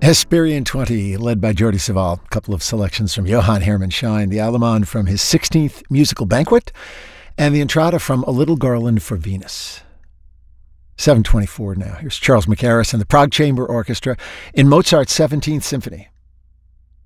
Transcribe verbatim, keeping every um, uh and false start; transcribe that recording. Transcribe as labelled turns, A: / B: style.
A: Hesperian twenty, led by Jordi Savall. A couple of selections from Johann Hermann Schein, the Allemande from his sixteenth musical banquet, and the Entrada from A Little Garland for Venus. seven twenty-four now. Here's Charles Mackerras and the Prague Chamber Orchestra in Mozart's seventeenth Symphony.